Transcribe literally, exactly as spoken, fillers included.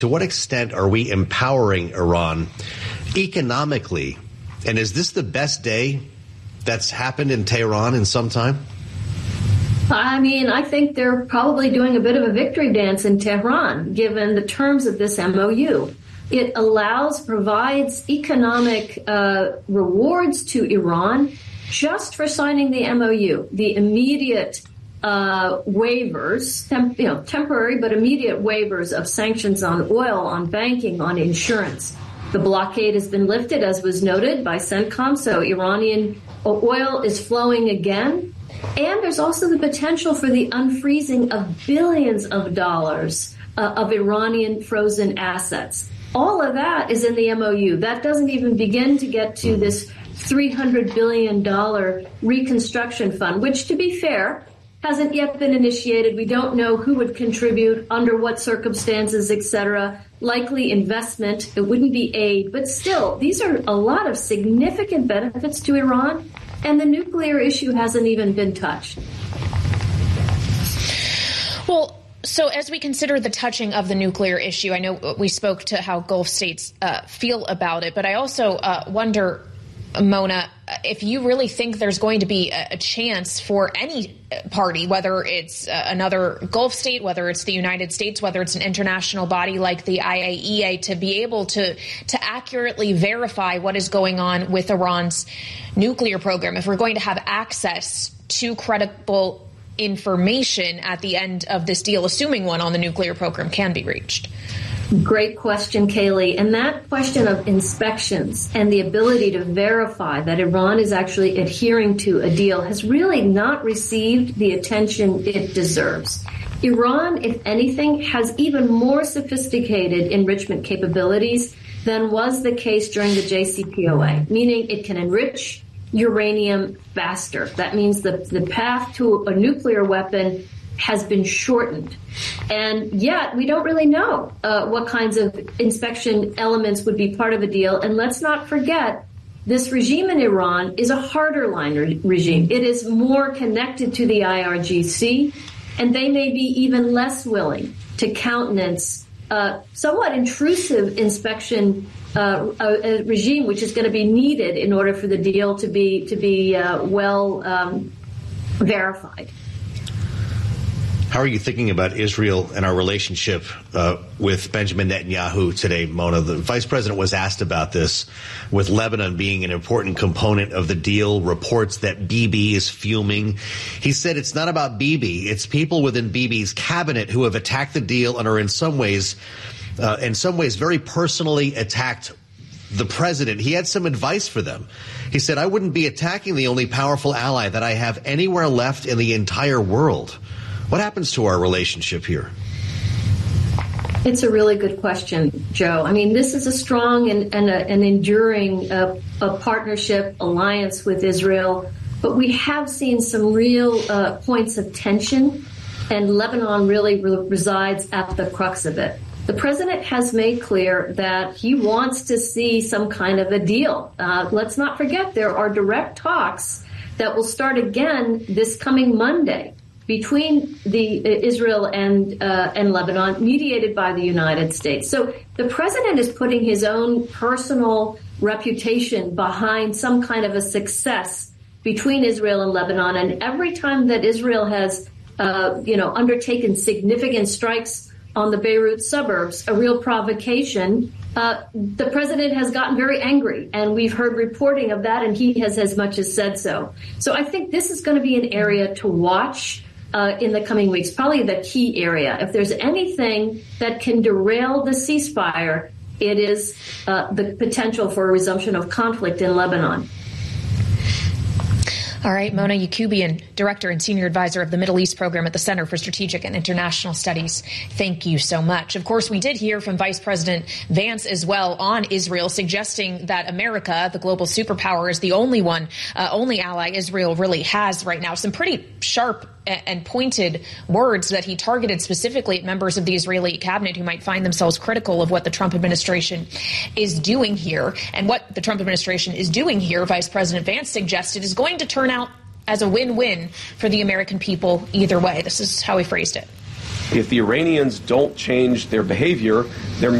To what extent are we empowering Iran economically? And is this the best day that's happened in Tehran in some time? I mean, I think they're probably doing a bit of a victory dance in Tehran, given the terms of this M O U. It allows, provides economic uh, rewards to Iran just for signing the M O U. The immediate uh, waivers, temp, you know, temporary but immediate waivers of sanctions on oil, on banking, on insurance. The blockade has been lifted, as was noted by CENTCOM, so Iranian oil is flowing again. And there's also the potential for the unfreezing of billions of dollars uh, of Iranian frozen assets. All of that is in the M O U. That doesn't even begin to get to this three hundred billion dollars reconstruction fund, which, to be fair, hasn't yet been initiated. We don't know who would contribute, under what circumstances, et cetera. Likely investment. It wouldn't be aid. But still, these are a lot of significant benefits to Iran. And the nuclear issue hasn't even been touched. Well, so as we consider the touching of the nuclear issue, I know we spoke to how Gulf states uh, feel about it, but I also uh, wonder, Mona, if you really think there's going to be a, a chance for any party, whether it's uh, another Gulf state, whether it's the United States, whether it's an international body like the I A E A, to be able to to accurately verify what is going on with Iran's nuclear program, if we're going to have access to credible information at the end of this deal, assuming one on the nuclear program can be reached? Great question, Kayleigh. And that question of inspections and the ability to verify that Iran is actually adhering to a deal has really not received the attention it deserves. Iran, if anything, has even more sophisticated enrichment capabilities than was the case during the J C P O A, meaning it can enrich uranium faster. That means the, the path to a nuclear weapon has been shortened. And yet we don't really know uh, what kinds of inspection elements would be part of a deal. And let's not forget, this regime in Iran is a harder line re- regime. It is more connected to the I R G C, and they may be even less willing to countenance uh, somewhat intrusive inspection uh, a, a regime, which is going to be needed in order for the deal to be to be uh, well um, verified. How are you thinking about Israel and our relationship uh, with Benjamin Netanyahu today, Mona? The vice president was asked about this, with Lebanon being an important component of the deal, reports that Bibi is fuming. He said it's not about Bibi. It's people within Bibi's cabinet who have attacked the deal and are in some ways, uh, in some ways very personally attacked the president. He had some advice for them. He said, I wouldn't be attacking the only powerful ally that I have anywhere left in the entire world. What happens to our relationship here? It's a really good question, Joe. I mean, this is a strong and, and a, an enduring uh, a partnership, alliance with Israel, but we have seen some real uh, points of tension, and Lebanon really re- resides at the crux of it. The president has made clear that he wants to see some kind of a deal. Uh, let's not forget, there are direct talks that will start again this coming Monday between the uh, Israel and uh, and Lebanon, mediated by the United States. So the president is putting his own personal reputation behind some kind of a success between Israel and Lebanon. And every time that Israel has, uh, you know, undertaken significant strikes on the Beirut suburbs, a real provocation, uh, the president has gotten very angry. And we've heard reporting of that, and he has as much as said so. So I think this is going to be an area to watch Uh, in the coming weeks, probably the key area. If there's anything that can derail the ceasefire, it is uh, the potential for a resumption of conflict in Lebanon. All right, Mona Yacoubian, Director and Senior Advisor of the Middle East Program at the Center for Strategic and International Studies. Thank you so much. Of course, we did hear from Vice President Vance as well on Israel, suggesting that America, the global superpower, is the only one, uh, only ally Israel really has right now. Some pretty sharp and pointed words that he targeted specifically at members of the Israeli cabinet who might find themselves critical of what the Trump administration is doing here. And what the Trump administration is doing here, Vice President Vance suggested, is going to turn out as a win-win for the American people either way. This is how he phrased it. If the Iranians don't change their behavior, their